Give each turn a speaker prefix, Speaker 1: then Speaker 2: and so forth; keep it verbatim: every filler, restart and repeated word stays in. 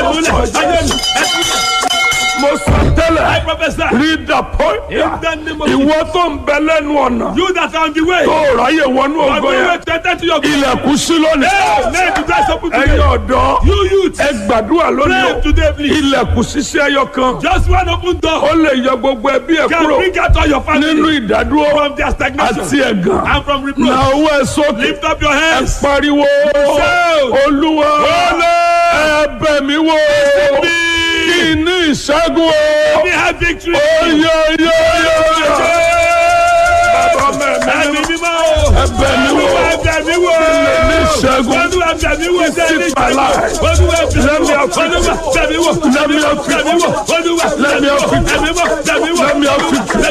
Speaker 1: Mo sọ
Speaker 2: I
Speaker 1: tẹ́lẹ̀.
Speaker 2: prophesy.
Speaker 1: Read the point.
Speaker 2: In the name of
Speaker 1: Ìwọ tó ń bẹ lẹ́nu ọ̀nà.
Speaker 2: You that are on the way.
Speaker 1: Tó ráyè wọnú
Speaker 2: On
Speaker 1: ògo
Speaker 2: the way
Speaker 1: yẹn.
Speaker 2: to enter to your glory.
Speaker 1: Ilẹ̀kùn sí lónìí.
Speaker 2: Hey, may the doors open
Speaker 1: Ẹ̀yin
Speaker 2: today.
Speaker 1: ọ̀dọ́.
Speaker 2: You youth.
Speaker 1: Ẹ gbàdúrà lónìí
Speaker 2: Pray
Speaker 1: o.
Speaker 2: today, please.
Speaker 1: Ilẹ̀kùn ṣíṣí ẹyọ kan.
Speaker 2: Just one open door.
Speaker 1: Ó lè yọ gbogbo ẹbí ẹ̀
Speaker 2: Can
Speaker 1: kúrò
Speaker 2: bring out all your family
Speaker 1: nínú ìdádúró
Speaker 2: from their stagnation
Speaker 1: àti ẹ̀gàn.
Speaker 2: and from
Speaker 1: Na
Speaker 2: reproach.
Speaker 1: owó ẹ sókè.
Speaker 2: Lift up your
Speaker 1: Ẹ
Speaker 2: hands.
Speaker 1: pariwo.
Speaker 2: Shout.
Speaker 1: Olúwa.
Speaker 2: Olúwa.
Speaker 1: Ẹ bẹ̀ mí wò. Kí ní ìṣẹ́gun o.
Speaker 2: We have victory.
Speaker 1: Oyè oyè oyè. Bàbá mẹ́rin
Speaker 2: Ẹ̀mí mímọ́.
Speaker 1: ẹbẹ̀ mi wò.
Speaker 2: Olúwa ẹ̀bẹ̀ mi wò.
Speaker 1: Ní ìṣẹ́gun.
Speaker 2: Olúwa ẹ̀bẹ̀ mi wò.
Speaker 1: Visit my life.
Speaker 2: Olúwa ẹ̀bẹ̀ mi
Speaker 1: Let me
Speaker 2: wò.
Speaker 1: have victory.
Speaker 2: Olúwa ẹ̀bẹ̀ mi wò.
Speaker 1: Let me have victory.
Speaker 2: Ẹ̀bẹ̀ mi wò. Olúwa
Speaker 1: Let me have victory.
Speaker 2: ẹ̀bẹ̀ mi wò. Ẹ̀bẹ̀ mi wò.
Speaker 1: Let me have victory.